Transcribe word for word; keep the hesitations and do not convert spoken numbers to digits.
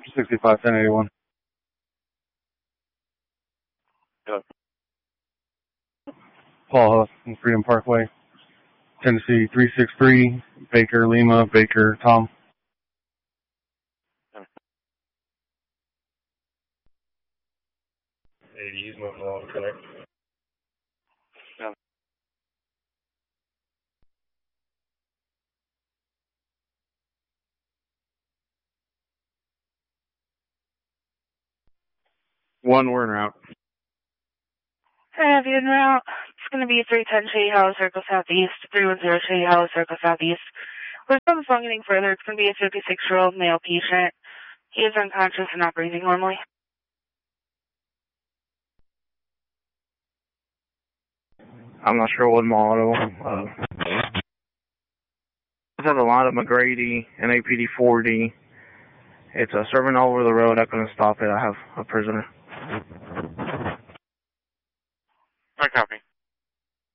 sixty-five ten eighty-one. Good. Paul Huff from Freedom Parkway, Tennessee three six three, Baker Lima, Baker Tom. eighty, he's moving along, connect. Yeah. One, we're en route. Have you en route? It's going to be three ten Shady Hollow Circle Southeast, three one zero Shady Hollow Circle Southeast. We're still not getting further. It's going to be a fifty-six-year-old male patient. He is unconscious and not breathing normally. I'm not sure what model. Uh, it's at the line of McGrady and A P D four D. It's a uh, serving all over the road. I couldn't stop it. I have a prisoner. I copy.